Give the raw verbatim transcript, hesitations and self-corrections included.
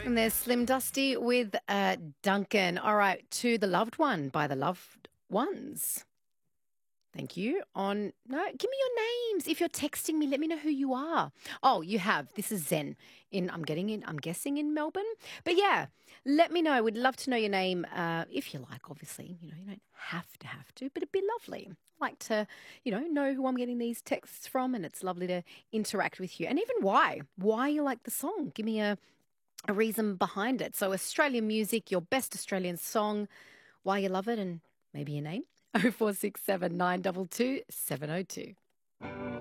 And there's Slim Dusty with uh, Duncan. All right, to the loved one by the loved ones. Thank you. On no, give me your names. If you're texting me, let me know who you are. Oh, you have. This is Zen in. I'm getting in. I'm guessing in Melbourne. But yeah, let me know. We'd love to know your name uh, if you like. Obviously, you know you don't have to have to, but it'd be lovely. I like to, you know, know who I'm getting these texts from, and it's lovely to interact with you, and even why why you like the song. Give me a a reason behind it. So Australian music, your best Australian song, why you love it, and maybe your name. oh four six seven, nine two two, seven oh two.